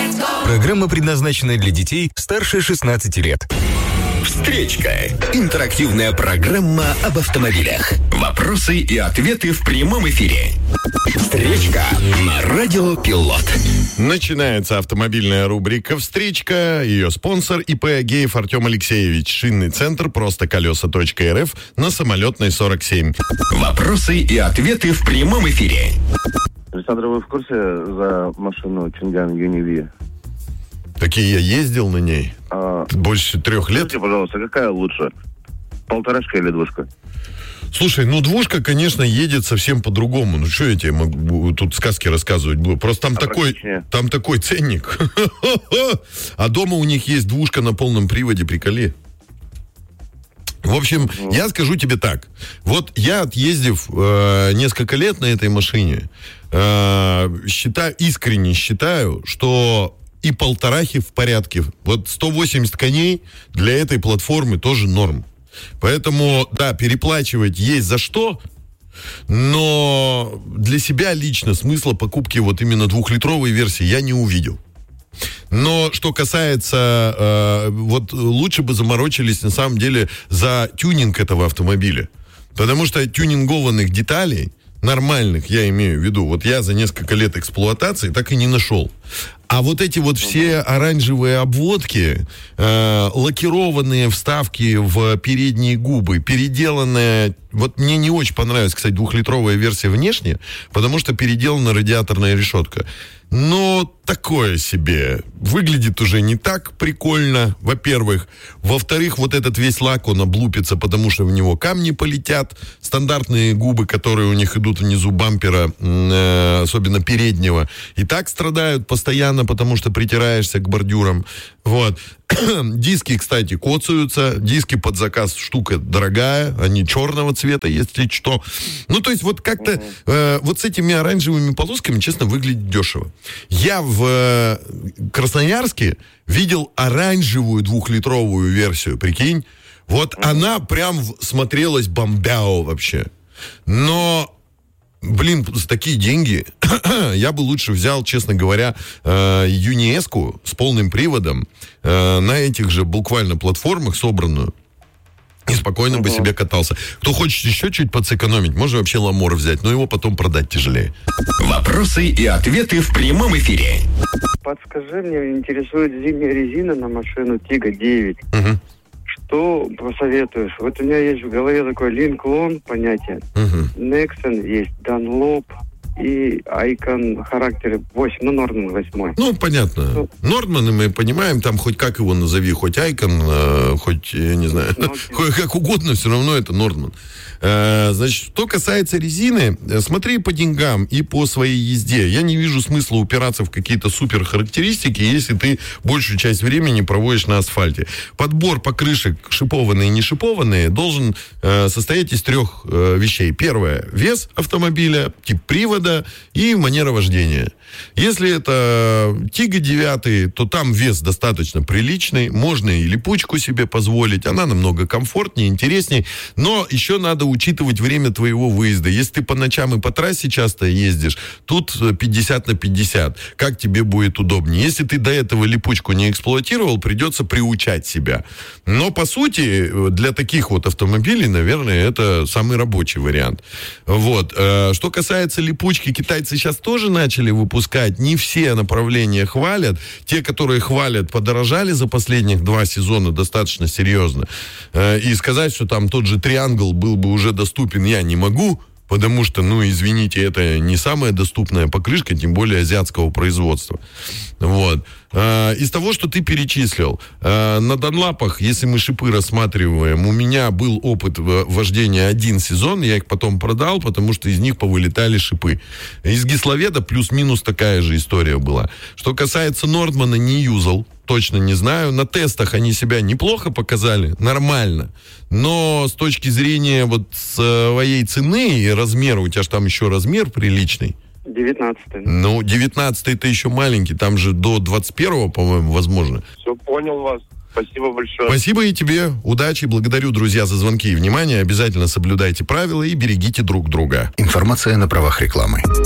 Программа предназначена для детей старше 16 лет. Встречка. Интерактивная программа об автомобилях. Вопросы и ответы в прямом эфире. Встречка на Радио Пилот. Начинается автомобильная рубрика «Встречка». Ее спонсор ИП Агеев Артем Алексеевич. Шинный центр «Простоколеса.рф» на Самолетной 47. Вопросы и ответы в прямом эфире. Александр, вы в курсе за машину Чинган Юниви? Такие я ездил на ней. Больше 3 лет. Скажите, пожалуйста, какая лучше? 1,5 или 2? Слушай, 2, конечно, едет совсем по-другому. Ну, что я тебе могу тут сказки рассказывать буду? Просто там такой ценник. А дома у них есть 2 на полном приводе, приколи. В общем, я скажу тебе так. Вот я, отъездив несколько лет на этой машине, искренне считаю, что и 1,5 в порядке. Вот 180 коней для этой платформы тоже норм. Поэтому, да, переплачивать есть за что, но для себя лично смысла покупки вот именно 2-литровой версии я не увидел. Но что касается, вот лучше бы заморочились на самом деле за тюнинг этого автомобиля. Потому что тюнингованных деталей, нормальных, я имею в виду, вот я за несколько лет эксплуатации так и не нашел. А вот эти вот все оранжевые обводки, лакированные вставки в передние губы, переделанная... Вот мне не очень понравилась, кстати, 2-литровая версия внешне, потому что переделана радиаторная решетка. Но такое себе. Выглядит уже не так прикольно, во-первых. Во-вторых, вот этот весь лак, он облупится, потому что в него камни полетят. Стандартные губы, которые у них идут внизу бампера, особенно переднего, и так страдают постоянно, потому что притираешься к бордюрам. Вот. Диски, кстати, коцаются. Диски под заказ штука дорогая. Они черного цвета, если что. Ну, то есть, вот как-то вот с этими оранжевыми полосками, честно, выглядит дешево. Я в Красноярске видел оранжевую 2-литровую версию, прикинь. Вот она прям смотрелась бомбяо вообще. Но... Блин, за такие деньги я бы лучше взял, честно говоря, Юниеску с полным приводом на этих же буквально платформах собранную и спокойно бы себе катался. Кто хочет еще чуть подсэкономить, можно вообще Ламор взять, но его потом продать тяжелее. Вопросы и ответы в прямом эфире. Подскажи, мне интересует зимняя резина на машину Тига 9. Что посоветуешь? Вот у меня есть в голове такой Lincoln понятие. Nexon есть, Dunlop и Icon характер 8, Норман 8. Ну, понятно. Норманы мы понимаем, там хоть как его назови, хоть Icon, хоть, я не знаю, хоть как угодно, все равно это Норман. Значит, что касается резины, смотри по деньгам и по своей езде. Я не вижу смысла упираться в какие-то супер характеристики, если ты большую часть времени проводишь на асфальте. Подбор покрышек, шипованные и не шипованные, должен состоять из 3 вещей. Первое — вес автомобиля, тип привода и манера вождения. Если это Тига 9, то там вес достаточно приличный, можно и липучку себе позволить, она намного комфортнее, интереснее, но еще надо учитывать время твоего выезда. Если ты по ночам и по трассе часто ездишь, тут 50 на 50. Как тебе будет удобнее? Если ты до этого липучку не эксплуатировал, придется приучать себя. Но, по сути, для таких вот автомобилей, наверное, это самый рабочий вариант. Вот. Что касается липучки, китайцы сейчас тоже начали выпускать. Не все направления хвалят. Те, которые хвалят, подорожали за последних 2 сезона достаточно серьезно. И сказать, что там тот же Triangle был бы уже доступен, я не могу, потому что, извините, это не самая доступная покрышка, тем более азиатского производства. Вот. Из того, что ты перечислил, на Данлапах, если мы шипы рассматриваем, у меня был опыт вождения 1 сезон, я их потом продал, потому что из них повылетали шипы. Из Гисловеда плюс-минус такая же история была. Что касается Нордмана, не юзал, точно не знаю. На тестах они себя неплохо показали, нормально. Но с точки зрения вот своей цены и размера, у тебя же там еще размер приличный. 19-й. 19-й это еще маленький, там же до 21-го, по-моему, возможно. Все, понял вас. Спасибо большое. Спасибо и тебе. Удачи. Благодарю, друзья, за звонки и внимание. Обязательно соблюдайте правила и берегите друг друга. Информация на правах рекламы.